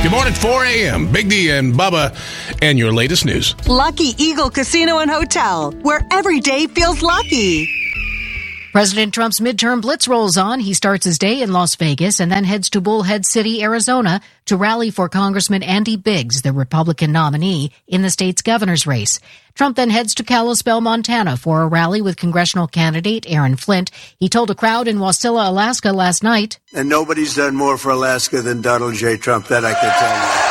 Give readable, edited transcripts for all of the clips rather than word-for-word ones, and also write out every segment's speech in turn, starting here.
Good morning, 4 a.m. Big D and Bubba and your latest news. Lucky Eagle Casino and Hotel, where every day feels lucky. President Trump's midterm blitz rolls on. He starts his day in Las Vegas and then heads to Bullhead City, Arizona, to rally for Congressman Andy Biggs, the Republican nominee in the state's governor's race. Trump then heads to Kalispell, Montana, for a rally with congressional candidate Aaron Flint. He told a crowd in Wasilla, Alaska last night. And nobody's done more for Alaska than Donald J. Trump, that I can tell you.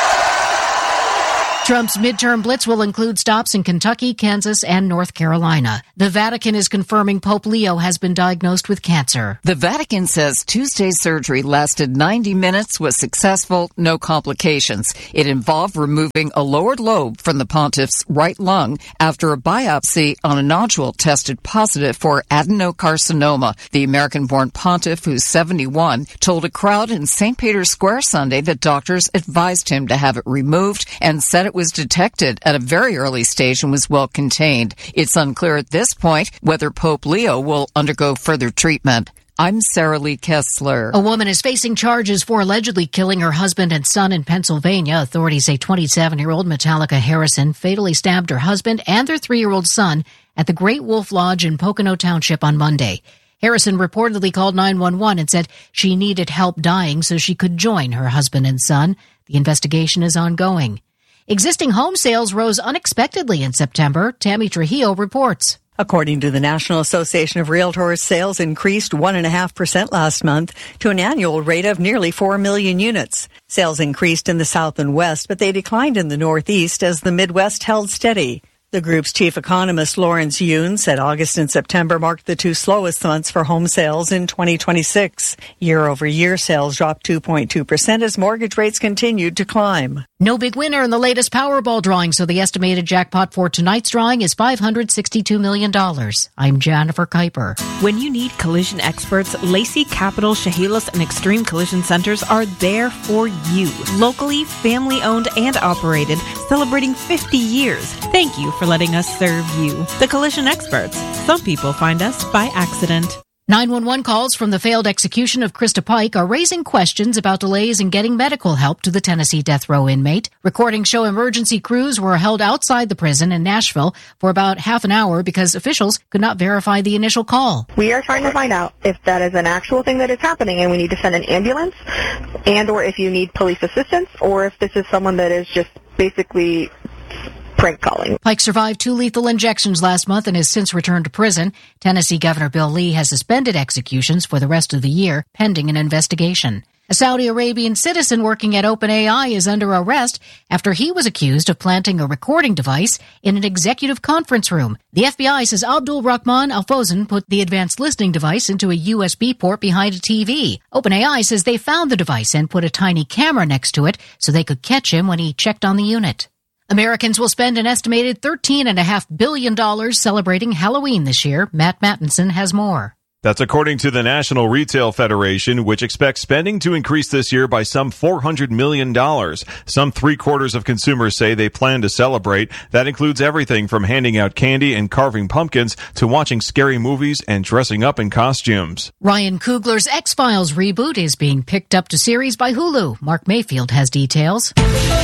Trump's midterm blitz will include stops in Kentucky, Kansas, and North Carolina. The Vatican is confirming Pope Leo has been diagnosed with cancer. The Vatican says Tuesday's surgery lasted 90 minutes, was successful, no complications. It involved removing a lower lobe from the pontiff's right lung after a biopsy on a nodule tested positive for adenocarcinoma. The American-born pontiff, who's 71, told a crowd in St. Peter's Square Sunday that doctors advised him to have it removed and said it was detected at a very early stage and was well contained. It's unclear at this point whether Pope Leo will undergo further treatment. I'm Sarah Lee Kessler. A woman is facing charges for allegedly killing her husband and son in Pennsylvania. Authorities say 27-year-old Metallica Harrison fatally stabbed her husband and their 3-year-old son at the Great Wolf Lodge in Pocono Township on Monday. Harrison reportedly called 911 and said she needed help dying so she could join her husband and son. The investigation is ongoing. Existing home sales rose unexpectedly in September. Tammy Trujillo reports. According to the National Association of Realtors, sales increased 1.5% last month to an annual rate of nearly 4 million units. Sales increased in the South and West, but they declined in the Northeast as the Midwest held steady. The group's chief economist, Lawrence Yun, said August and September marked the two slowest months for home sales in 2026. Year-over-year sales dropped 2.2% as mortgage rates continued to climb. No big winner in the latest Powerball drawing, so the estimated jackpot for tonight's drawing is $562 million. I'm Jennifer Kuiper. When you need collision experts, Lacey, Capital, Chehalis, and Extreme Collision Centers are there for you. Locally, family-owned and operated, celebrating 50 years. Thank you for letting us serve you. The Collision Experts. Some people find us by accident. 911 calls from the failed execution of Krista Pike are raising questions about delays in getting medical help to the Tennessee death row inmate. Recordings show emergency crews were held outside the prison in Nashville for about half an hour because officials could not verify the initial call. We are trying to find out if that is an actual thing that is happening and we need to send an ambulance, and or if you need police assistance, or if this is someone that is just basically prank calling. Pike survived 2 lethal injections last month and has since returned to prison. Tennessee Governor Bill Lee has suspended executions for the rest of the year, pending an investigation. A Saudi Arabian citizen working at OpenAI is under arrest after he was accused of planting a recording device in an executive conference room. The FBI says Abdul Rahman Al-Fawzan put the advanced listening device into a USB port behind a TV. OpenAI says they found the device and put a tiny camera next to it so they could catch him when he checked on the unit. Americans will spend an estimated $13.5 billion celebrating Halloween this year. Matt Mattinson has more. That's according to the National Retail Federation, which expects spending to increase this year by some $400 million. Some 3/4 of consumers say they plan to celebrate. That includes everything from handing out candy and carving pumpkins to watching scary movies and dressing up in costumes. Ryan Coogler's X-Files reboot is being picked up to series by Hulu. Mark Mayfield has details.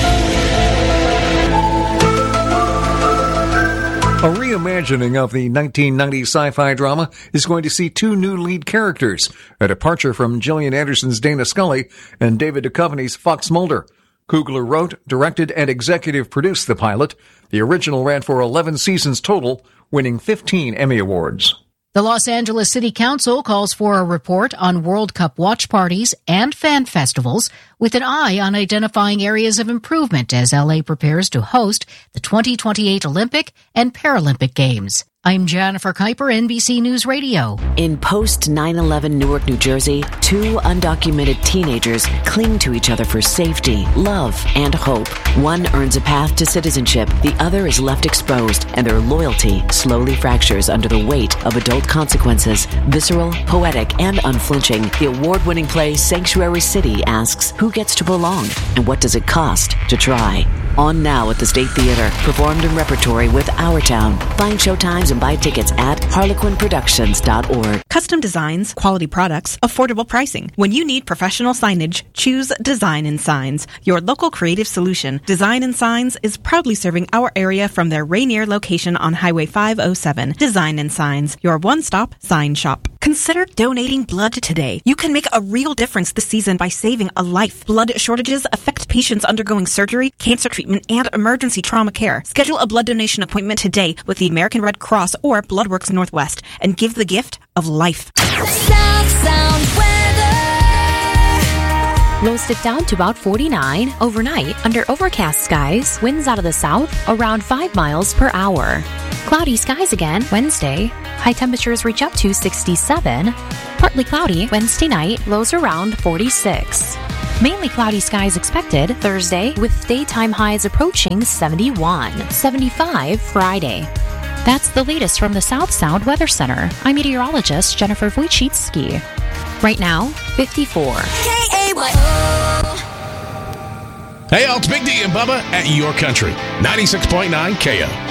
A reimagining of the 1990 sci-fi drama is going to see 2 new lead characters, a departure from Gillian Anderson's Dana Scully and David Duchovny's Fox Mulder. Coogler wrote, directed, and executive produced the pilot. The original ran for 11 seasons total, winning 15 Emmy Awards. The Los Angeles City Council calls for a report on World Cup watch parties and fan festivals with an eye on identifying areas of improvement as LA prepares to host the 2028 Olympic and Paralympic Games. I'm Jennifer Kuiper, NBC News Radio. In post-9/11 Newark, New Jersey, 2 undocumented teenagers cling to each other for safety, love, and hope. One earns a path to citizenship, the other is left exposed, and their loyalty slowly fractures under the weight of adult consequences. Visceral, poetic, and unflinching, the award-winning play Sanctuary City asks, who gets to belong, and what does it cost to try? On now at the State Theater, performed in repertory with Our Town. Find showtimes shows and buy tickets at harlequinproductions.org. Custom designs, quality products, affordable pricing. When you need professional signage, choose Design and Signs, your local creative solution. Design and Signs is proudly serving our area from their Rainier location on Highway 507. Design and Signs, your one-stop sign shop. Consider donating blood today. You can make a real difference this season by saving a life. Blood shortages affect patients undergoing surgery, cancer treatment, and emergency trauma care. Schedule a blood donation appointment today with the American Red Cross or Bloodworks Northwest and give the gift of life. South Sound weather. Lows dip down to about 49 overnight under overcast skies. Winds out of the south around 5 miles per hour. Cloudy skies again Wednesday. High temperatures reach up to 67. Partly cloudy Wednesday night. Lows around 46. Mainly cloudy skies expected Thursday with daytime highs approaching 71. 75 Friday. That's the latest from the South Sound Weather Center. I'm meteorologist Jennifer Wojcicki. Right now, 54. Hey, all, it's Big D and Bubba at your country. 96.9 KO.